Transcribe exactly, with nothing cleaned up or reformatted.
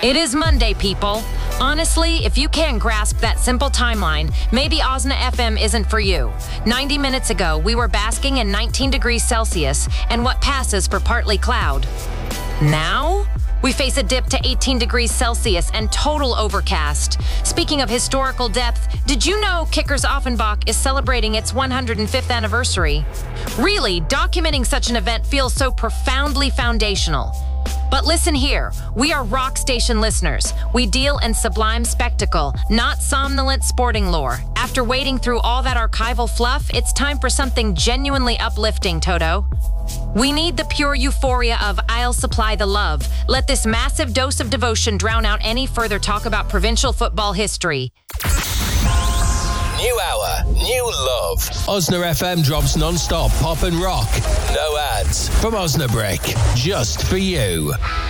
It is Monday, people. Honestly, if you can't grasp that simple timeline, maybe Osna F M isn't for you. ninety minutes ago, we were basking in nineteen degrees Celsius and what passes for partly cloud. Now, we face a dip to eighteen degrees Celsius and total overcast. Speaking of historical depth, did you know Kickers Offenbach is celebrating its one hundred fifth anniversary? Really, documenting such an event feels so profoundly foundational. But listen here, we are rock station listeners. We deal in sublime spectacle, not somnolent sporting lore. After wading through all that archival fluff, it's time for something genuinely uplifting, Toto. We need the pure euphoria of I'll supply the love. Let this massive dose of devotion drown out any further talk about provincial football history. New hour, new love. Osna F M drops non-stop pop and rock. No ads from Osnabrick, just for you.